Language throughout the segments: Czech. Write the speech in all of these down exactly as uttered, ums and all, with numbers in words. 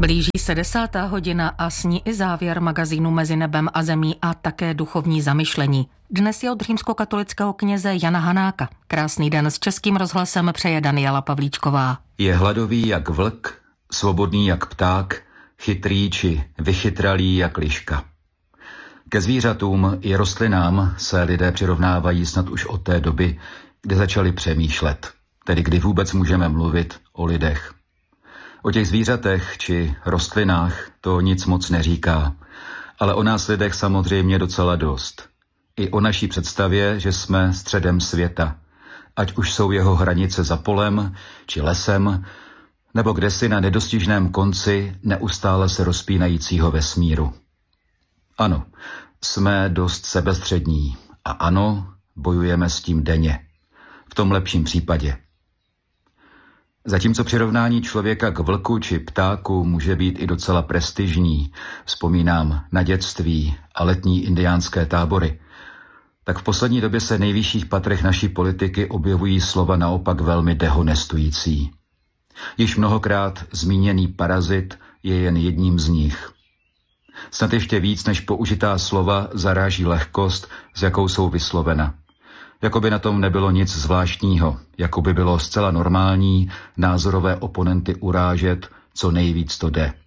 Blíží se desátá hodina a s ní i závěr magazínu Mezi nebem a zemí a také duchovní zamyšlení. Dnes je od římskokatolického kněze Jana Hanáka. Krásný den s Českým rozhlasem přeje Daniela Pavlíčková. Je hladový jak vlk, svobodný jak pták, chytrý či vychytralý jak liška. Ke zvířatům i rostlinám se lidé přirovnávají snad už od té doby, kdy začali přemýšlet, tedy kdy vůbec můžeme mluvit o lidech. O těch zvířatech či rostlinách to nic moc neříká, ale o nás lidech samozřejmě docela dost. I o naší představě, že jsme středem světa, ať už jsou jeho hranice za polem či lesem, nebo kdesi na nedostižném konci neustále se rozpínajícího vesmíru. Ano, jsme dost sebestřední a ano, bojujeme s tím denně. V tom lepším případě. Zatímco přirovnání člověka k vlku či ptáku může být i docela prestižní, vzpomínám na dětství a letní indiánské tábory, tak v poslední době se v nejvyšších patrech naší politiky objevují slova naopak velmi dehonestující. Již mnohokrát zmíněný parazit je jen jedním z nich. Snad ještě víc než použitá slova zaráží lehkost, s jakou jsou vyslovena. Jako by na tom nebylo nic zvláštního, jako by bylo zcela normální názorové oponenty urážet, co nejvíc to jde.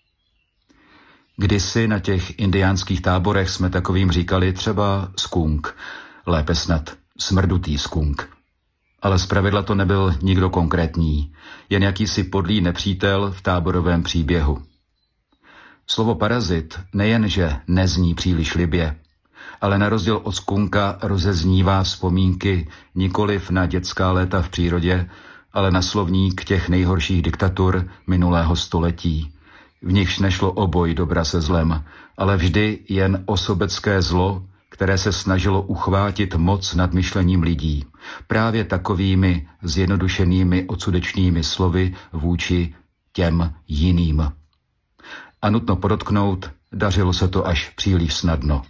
Kdysi na těch indiánských táborech jsme takovým říkali třeba skunk, lépe snad smrdutý skunk. Ale zpravidla to nebyl nikdo konkrétní, jen jakýsi podlý nepřítel v táborovém příběhu. Slovo parazit nejenže nezní příliš libě, ale na rozdíl od skunka rozeznívá vzpomínky nikoliv na dětská léta v přírodě, ale na slovník těch nejhorších diktatur minulého století. V nichž nešlo o boj dobra se zlem, ale vždy jen o sobecké zlo, které se snažilo uchvátit moc nad myšlením lidí, právě takovými zjednodušenými odsudečnými slovy vůči těm jiným. A nutno podotknout, dařilo se to až příliš snadno.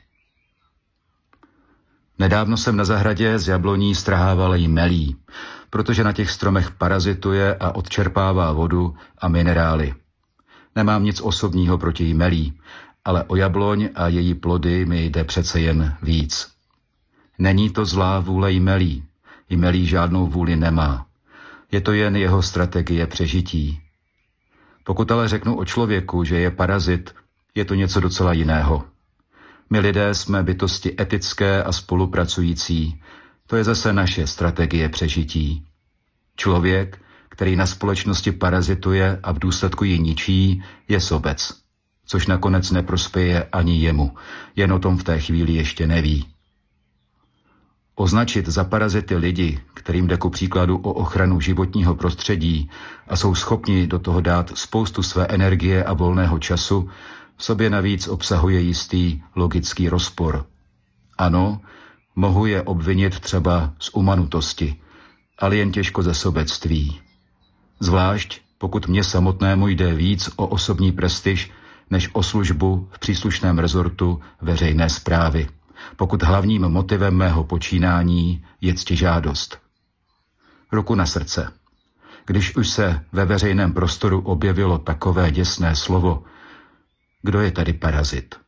Nedávno jsem na zahradě z jabloní strhával jmelí, protože na těch stromech parazituje a odčerpává vodu a minerály. Nemám nic osobního proti jmelí, ale o jabloň a její plody mi jde přece jen víc. Není to zlá vůle jmelí. Jmelí žádnou vůli nemá. Je to jen jeho strategie přežití. Pokud ale řeknu o člověku, že je parazit, je to něco docela jiného. My lidé jsme bytosti etické a spolupracující. To je zase naše strategie přežití. Člověk, který na společnosti parazituje a v důsledku ji ničí, je sobec, což nakonec neprospěje ani jemu, jen o tom v té chvíli ještě neví. Označit za parazity lidi, kterým jde ku příkladu o ochranu životního prostředí a jsou schopni do toho dát spoustu své energie a volného času, v sobě navíc obsahuje jistý logický rozpor. Ano, mohu je obvinit třeba z umanutosti, ale jen těžko ze sobectví. Zvlášť, pokud mně samotnému jde víc o osobní prestiž, než o službu v příslušném rezortu veřejné správy, pokud hlavním motivem mého počínání je ctižádost. Ruku na srdce. Když už se ve veřejném prostoru objevilo takové děsné slovo, kdo je tady parazit?